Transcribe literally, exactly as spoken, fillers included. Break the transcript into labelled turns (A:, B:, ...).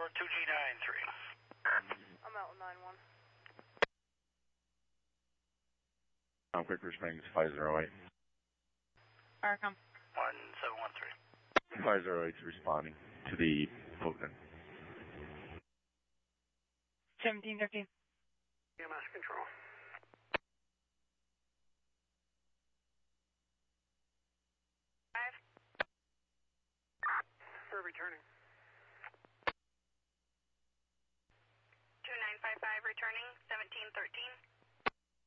A: two G nine three.
B: I'm out with nine one.
C: Um, Quicker Springs, five zero eight.
B: Arkham.
A: one seven one three.
C: five zero eight is responding to the Fulton.
B: seventeen thirteen.
A: E M S control.
B: Five.
A: For returning.